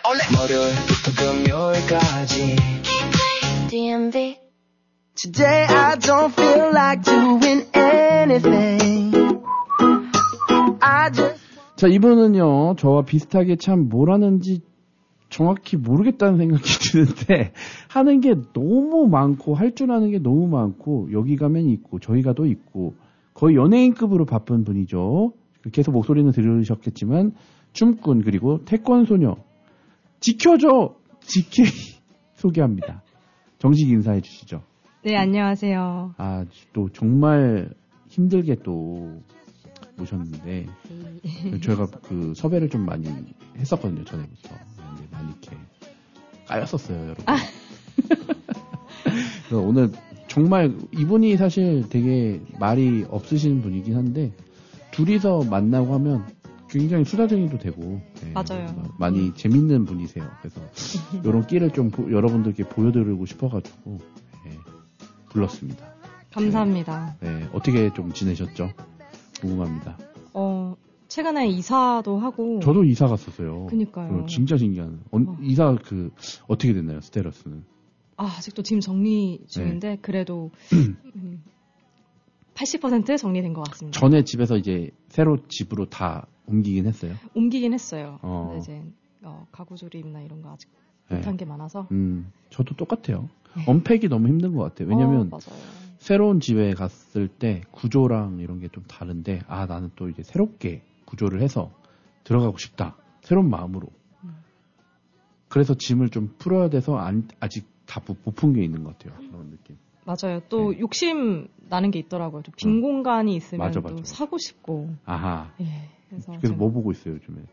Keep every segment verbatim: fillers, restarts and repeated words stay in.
월요일부터 금요일까지 디엠비 Today I don't feel like doing anything. I just 자, 이분은요, 저와 비슷하게 참 뭘 하는지 정확히 모르겠다는 생각이 드는데, 하는 게 너무 많고, 할 줄 아는 게 너무 많고, 여기 가면 있고, 저희 가도 있고, 거의 연예인급으로 바쁜 분이죠. 계속 목소리는 들으셨겠지만, 춤꾼, 그리고 태권소녀, 지켜줘! 지케이 소개합니다. 정식 인사해 주시죠. 네, 안녕하세요. 아, 또 정말 힘들게 또 모셨는데, 저희가 그 섭외를 좀 많이 했었거든요, 전에부터. 근데 많이 이렇게 까였었어요, 여러분. 아. 그래서 오늘 정말 이분이 사실 되게 말이 없으신 분이긴 한데, 둘이서 만나고 하면 굉장히 수다쟁이도 되고, 네, 맞아요. 많이 음. 재밌는 분이세요. 그래서 이런 끼를 좀 보, 여러분들께 보여드리고 싶어가지고 네, 불렀습니다. 감사합니다. 네, 네, 어떻게 좀 지내셨죠? 궁금합니다. 어, 최근에 이사도 하고. 저도 이사 갔었어요. 그니까요. 진짜 신기한. 어, 어. 이사 그 어떻게 됐나요, 스테러스는? 아, 아직도 짐 정리 중인데 네. 그래도 음, 팔십 퍼센트 정리된 것 같습니다. 전에 집에서 이제 새로 집으로 다 옮기긴 했어요? 옮기긴 했어요. 어. 근데 이제 어, 가구 조립이나 이런 거 아직 못한 네. 게 많아서. 음, 저도 똑같아요. 네. 언팩이 너무 힘든 것 같아요. 왜냐면 어, 맞아요. 새로운 집에 갔을 때 구조랑 이런 게 좀 다른데, 아, 나는 또 이제 새롭게 구조를 해서 들어가고 싶다. 새로운 마음으로. 음. 그래서 짐을 좀 풀어야 돼서 안, 아직 다 못 푼 게 있는 것 같아요. 그런 느낌. 맞아요. 또 네. 욕심 나는 게 있더라고요. 좀 빈 어. 공간이 있으면 맞아, 또 맞아, 사고 싶고. 아하. 예. 그래서, 그래서 뭐 보고 있어요, 요즘에?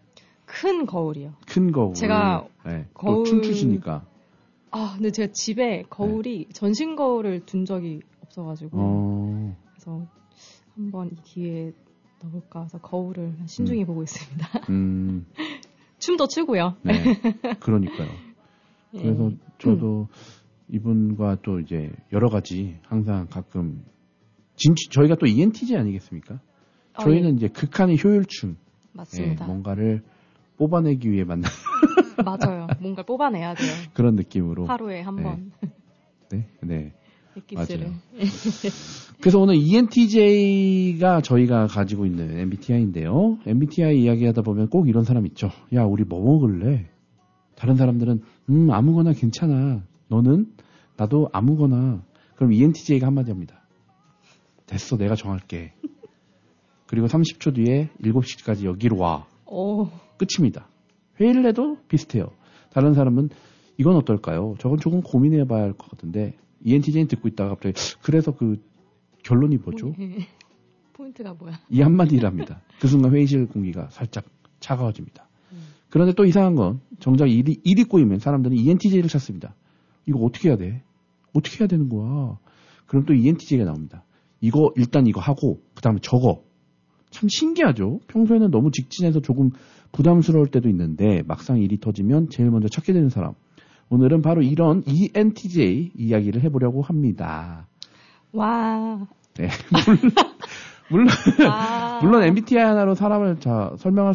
큰 거울이요. 큰 거울. 제가 네. 거울... 또 춤추시니까. 아, 근데 제가 집에 거울이 네. 전신 거울을 둔 적이 없어가지고 어... 그래서 한번 이 기회에 넣어볼까 해서 거울을 신중히 음. 보고 있습니다. 음. 춤도 추고요. 네, 그러니까요. 예. 그래서 저도 음. 이분과 또 이제 여러 가지 항상 가끔 진취 저희가 또 이엔티제이 아니겠습니까? 어, 저희는 예. 이제 극한의 효율충. 맞습니다. 예, 뭔가를 뽑아내기 위해 만나. 맞아요. 뭔가 뽑아내야 돼요. 그런 느낌으로. 하루에 한 번. 네, 네. 엑기스를. 그래서 오늘 이엔티제이가 저희가 가지고 있는 엠비티아이인데요. 엠비티아이 이야기하다 보면 꼭 이런 사람 있죠. 야, 우리 뭐 먹을래? 다른 사람들은 음 아무거나 괜찮아. 너는? 나도 아무거나. 그럼 이엔티제이가 한마디 합니다. 됐어, 내가 정할게. 그리고 삼십 초 뒤에 일곱 시까지 여기로 와. 오. 끝입니다. 회의를 해도 비슷해요. 다른 사람은 이건 어떨까요? 저건 조금 고민해봐야 할 것 같은데 이엔티제이는 듣고 있다가 갑자기 그래서 그 결론이 뭐죠? 포인트가 뭐야? 이 한마디랍니다. 그 순간 회의실 공기가 살짝 차가워집니다. 음. 그런데 또 이상한 건 정작 일이, 일이 꼬이면 사람들은 이엔티제이를 찾습니다. 이거 어떻게 해야 돼? 어떻게 해야 되는 거야? 그럼 또 이엔티제이가 나옵니다. 이거 일단 이거 하고 그 다음에 저거. 참 신기하죠? 평소에는 너무 직진해서 조금 부담스러울 때도 있는데 막상 일이 터지면 제일 먼저 찾게 되는 사람. 오늘은 바로 이런 이엔티제이 이야기를 해보려고 합니다. 와. 네. 물론, 물론, 물론 엠비티아이 하나로 사람을 자, 설명할